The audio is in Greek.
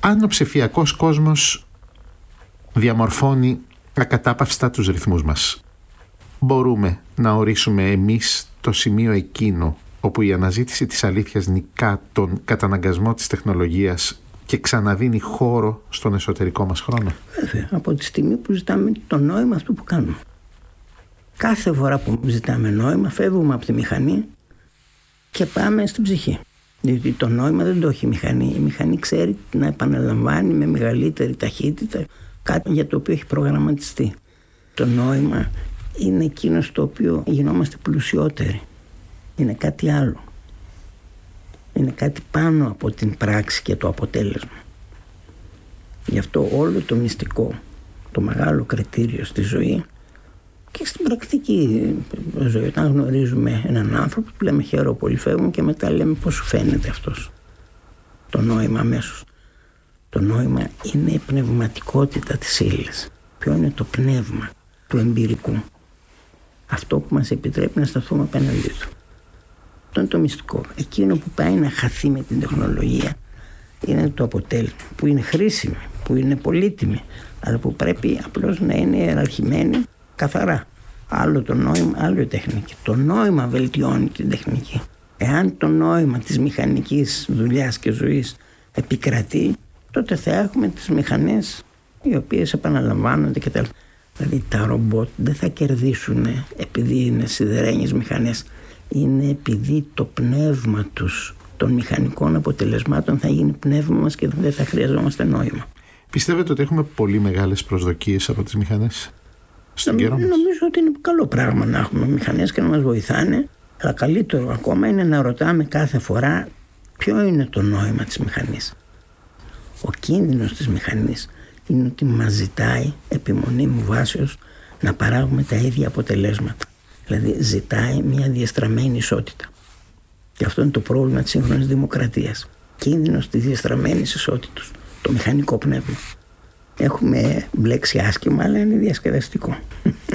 Αν ο ψηφιακός κόσμος διαμορφώνει ακατάπαυστα τους ρυθμούς μας, μπορούμε να ορίσουμε εμείς το σημείο εκείνο όπου η αναζήτηση της αλήθειας νικά τον καταναγκασμό της τεχνολογίας και ξαναδίνει χώρο στον εσωτερικό μας χρόνο? Βέβαια, από τη στιγμή που ζητάμε το νόημα αυτού που κάνουμε. Κάθε φορά που ζητάμε νόημα, φεύγουμε από τη μηχανή και πάμε στην ψυχή. Διότι το νόημα δεν το έχει η μηχανή. Η μηχανή ξέρει να επαναλαμβάνει με μεγαλύτερη ταχύτητα κάτι για το οποίο έχει προγραμματιστεί. Το νόημα είναι εκείνο στο οποίο γινόμαστε πλουσιότεροι. Είναι κάτι άλλο. Είναι κάτι πάνω από την πράξη και το αποτέλεσμα. Γι' αυτό όλο το μυστικό, το μεγάλο κριτήριο στη ζωή και στην πρακτική ζωή, όταν γνωρίζουμε έναν άνθρωπο που λέμε χαίρομαι πολύ, φεύγουμε και μετά λέμε πώς σου φαίνεται αυτός. Το νόημα αμέσως. Το νόημα είναι η πνευματικότητα της ύλης. Ποιο είναι το πνεύμα του εμπειρικού. Αυτό που μας επιτρέπει να σταθούμε απέναντί του. Αυτό είναι το μυστικό. Εκείνο που πάει να χαθεί με την τεχνολογία είναι το αποτέλεσμα, που είναι χρήσιμη, που είναι πολύτιμη, αλλά που πρέπει απλώς να είναι ιεραρχημένη καθαρά. Άλλο το νόημα, άλλο η τεχνική. Το νόημα βελτιώνει την τεχνική. Εάν το νόημα της μηχανικής δουλειάς και ζωής επικρατεί, τότε θα έχουμε τις μηχανές οι οποίες επαναλαμβάνονται κτλ. Δηλαδή τα ρομπότ δεν θα κερδίσουν επειδή είναι σιδερένιες μηχανές. Είναι επειδή το πνεύμα τους των μηχανικών αποτελεσμάτων θα γίνει πνεύμα μας και δεν θα χρειαζόμαστε νόημα. Πιστεύετε ότι έχουμε πολύ μεγάλες προσδοκίες από τις μηχανές στον καιρό μας? Νομίζω ότι είναι καλό πράγμα να έχουμε μηχανές και να μας βοηθάνε. Αλλά καλύτερο ακόμα είναι να ρωτάμε κάθε φορά ποιο είναι το νόημα της μηχανής. Ο κίνδυνος της μηχανής είναι ότι μας ζητάει επιμονή μου βάσεως να παράγουμε τα ίδια αποτελέσματα. Δηλαδή ζητάει μια διαστραμμένη ισότητα. Και αυτό είναι το πρόβλημα της σύγχρονης δημοκρατίας. Κίνδυνος της διαστραμμένης ισότητας. Το μηχανικό πνεύμα. Έχουμε μπλέξει άσχημα, αλλά είναι διασκεδαστικό.